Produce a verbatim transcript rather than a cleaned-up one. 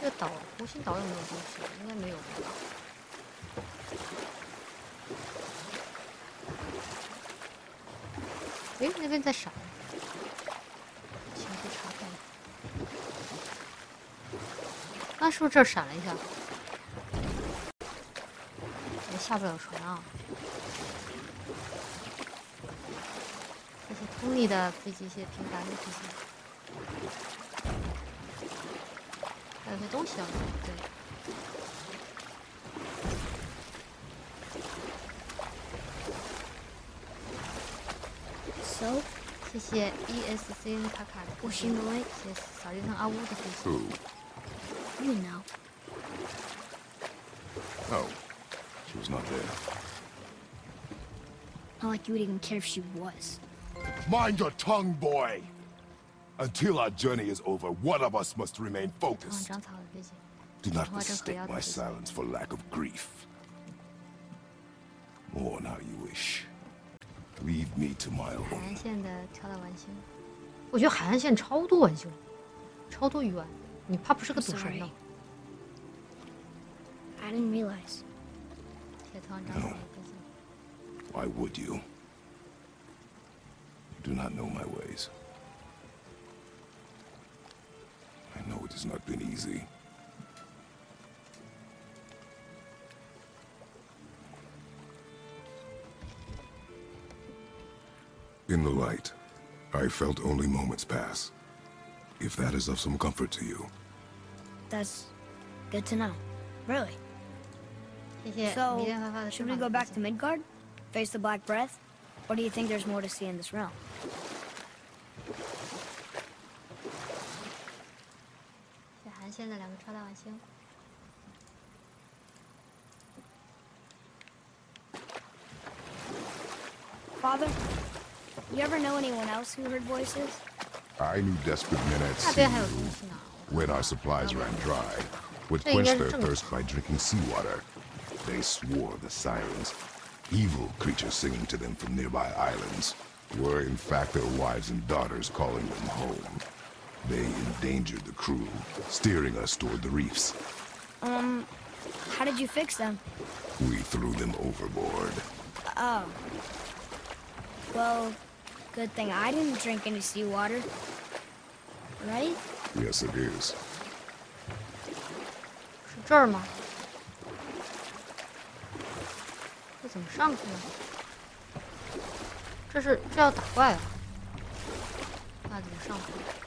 这个岛湖心岛有没有东西？应该没有吧。哎，那边在闪。先去查看。刚是不是这儿闪了一下？也下不了船啊。谢谢通力的飞机，谢谢平凡的飞机。还有些东西要弄，对。 So， 谢谢 E S C N 卡卡的飞机，谢谢扫地僧阿乌的飞机。 Who? You know. Oh, she was not there. Not like you would even care if she was. Mind your tongue, boy! Until our journey is over, one of us must remain 嗯， focused. 长草的飞机。 Do not mistake my silence for lack of grief. Mourn how you wish. Leave me to my 海 own. 岸线的跳到完星，我觉得海岸线超多完星，超多鱼丸，你怕不是个赌神呢？ I didn't realize. 铁汤长草的飞机。 Why would you? You do not know my ways. I know it has not been easy. In the light, I felt only moments pass. If that is of some comfort to you. That's good to know. Really. 谢谢 So, 迷恋发发的 should 翅 we 膀 go 的 back 飞 to 机。 Midgard? Face the Black Breath? Or do you think there's more to see in this realm? 是海岸线的两个超大完星。 Father, you ever know anyone else who heard voices? I knew desperate men at 那 sea 边还有东西呢。 when our supplies ran dry would 这应 quench 该是 their 正 thirst by drinking seawater. They swore the sirens, evil creatures singing to them from nearby islands, were in fact their wives and daughters calling them home. They endangered the crew, steering us toward the reefs. Um, how did you fix them? We threw them overboard. Oh. Well, good thing I didn't drink any seawater. Right? Yes, it is. 是这儿吗？这怎么上去呢？这是这要打怪啊？那怎么上去？